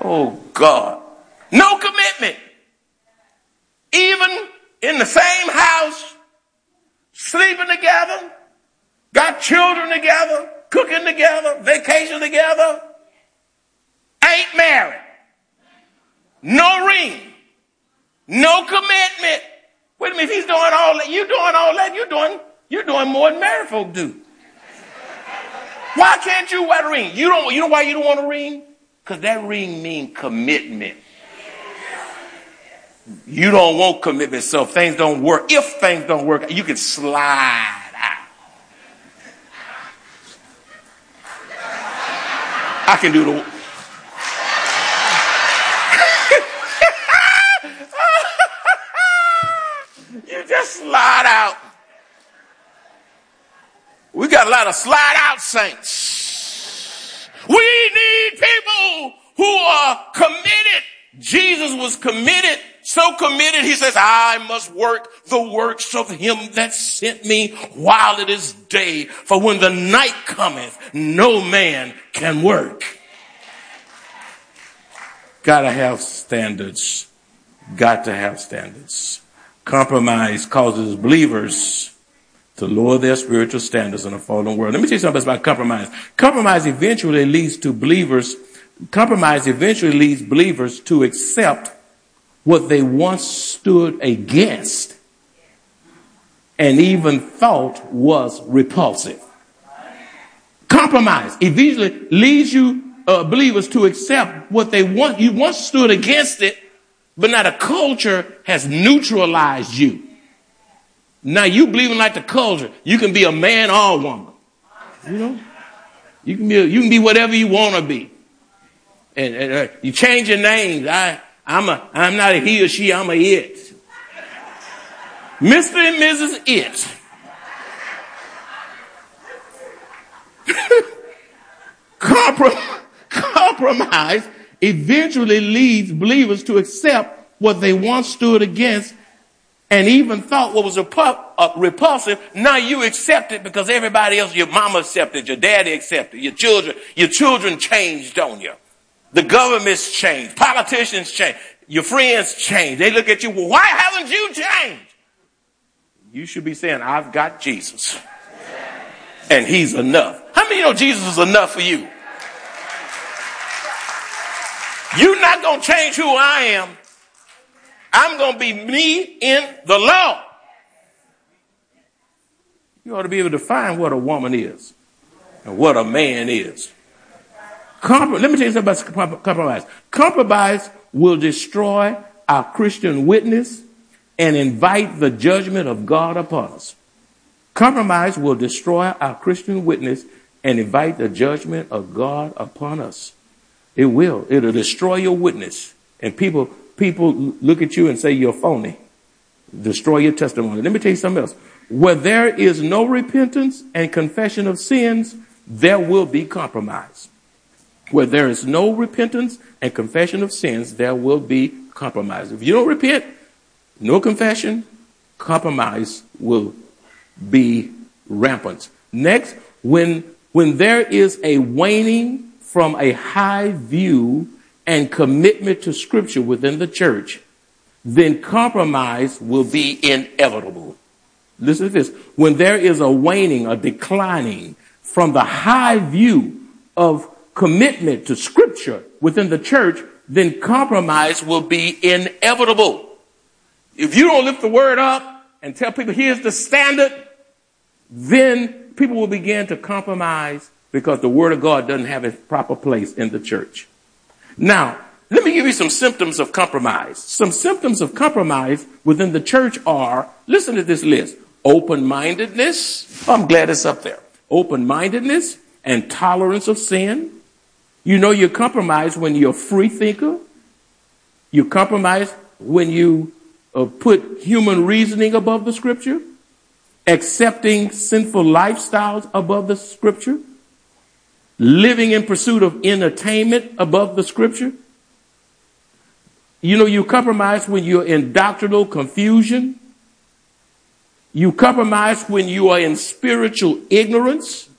Oh, God. No commitment. Even in the same house, sleeping together, got children together, cooking together, vacation together, ain't married. No ring. No commitment. Wait a minute, if he's doing all that, you're doing all that, you're doing more than married folk do. Why can't you wear a ring? You know why you don't want a ring? Because that ring means commitment. You don't want commitment, so if things don't work, you can slide out. I can do the... You just slide out. We got a lot of slide out saints. We need people who are committed. Jesus was committed, so committed, he says, I must work the works of him that sent me while it is day. For when the night cometh, no man can work. Gotta have standards. Got to have standards. Compromise causes believers to lower their spiritual standards in a fallen world. Let me tell you something about compromise. Compromise eventually leads believers to accept what they once stood against and even thought was repulsive. Compromise eventually leads believers to accept what you once stood against it, but now the culture has neutralized you. Now you believing like the culture. You can be a man or a woman. You know, you can be whatever you want to be. And you change your names. I'm not a he or she. I'm a it. Mr. and Mrs. It. Compromise eventually leads believers to accept what they once stood against and even thought what was repulsive. Now you accept it because everybody else, your mama accepted, your daddy accepted, your children changed on you. The government's changed. Politicians change. Your friends change. They look at you. Well, why haven't you changed? You should be saying, I've got Jesus. And he's enough. How many know Jesus is enough for you? You're not going to change who I am. I'm going to be me in the Lord. You ought to be able to define what a woman is and what a man is. Let me tell you something about compromise. Compromise will destroy our Christian witness and invite the judgment of God upon us. Compromise will destroy our Christian witness and invite the judgment of God upon us. It will. It'll destroy your witness. And people look at you and say you're phony. Destroy your testimony. Let me tell you something else. Where there is no repentance and confession of sins, there will be compromise. Where there is no repentance and confession of sins, there will be compromise. If you don't repent, no confession, compromise will be rampant. Next, when there is a waning from a high view and commitment to Scripture within the church, then compromise will be inevitable. Listen to this. When there is a waning, a declining from the high view of commitment to Scripture within the church, then compromise will be inevitable. If you don't lift the word up and tell people here's the standard, then people will begin to compromise because the word of God doesn't have its proper place in the church. Now, let me give you some symptoms of compromise. Some symptoms of compromise within the church are, listen to this list, open-mindedness. I'm glad it's up there. Open-mindedness and tolerance of sin. You know you compromise when you're a free thinker. You compromise when you put human reasoning above the Scripture. Accepting sinful lifestyles above the Scripture. Living in pursuit of entertainment above the Scripture. You know you compromise when you're in doctrinal confusion. You compromise when you are in spiritual ignorance.